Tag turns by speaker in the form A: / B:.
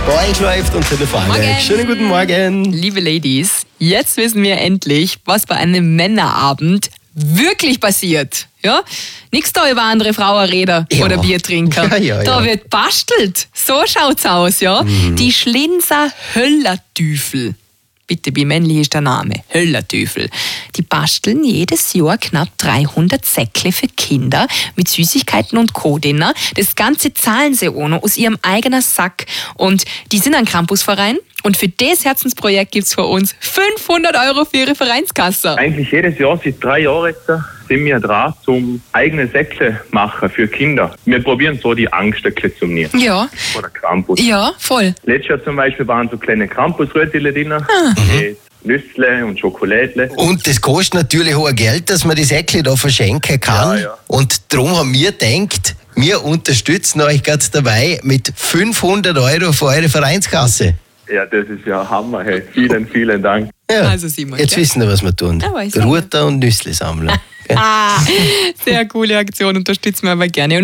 A: eingeschleift und telefoniert.
B: Morgen.
A: Schönen guten Morgen.
B: Liebe Ladies, jetzt wissen wir endlich, was bei einem Männerabend wirklich passiert. Ja? Nichts da über andere Frauenräder oder Biertrinker.
A: Ja.
B: Da wird bastelt. So schaut's aus, ja. Die Schlinser Höllertüfel. Bitte, wie männlich ist der Name? Höllertüfel. Die basteln jedes Jahr knapp 300 Säckle für Kinder mit Süßigkeiten und Co-Dinner. Das Ganze zahlen sie ohne aus ihrem eigenen Sack. Und die sind ein Campusverein. Und für das Herzensprojekt gibt's für uns 500 € für ihre Vereinskasse.
C: Eigentlich jedes Jahr, seit 3 Jahren jetzt, sind wir dran zum eigenen Säckle machen für Kinder. Wir probieren so die Angst ein bisschen zu nehmen.
B: Ja.
C: Vor der Krampus.
B: Ja, voll.
C: Letztes Jahr zum Beispiel waren so kleine Krampusrötchen drin. Mit Nüssle und Schokolädle.
A: Und das kostet natürlich hohe Geld, dass man die Säckle da verschenken kann.
C: Ja.
A: Und darum haben wir gedacht, wir unterstützen euch gerade dabei mit 500 € für eure Vereinskasse.
C: Ja, das ist ja Hammer. Hey. Vielen, vielen Dank.
A: Ja.
B: Also Simon,
A: Jetzt
B: gell?
A: wissen wir, was wir tun.
B: Ja, weiß ich.
A: Rutter und Nüssli sammeln.
B: Sehr coole Aktion, unterstützen wir aber gerne.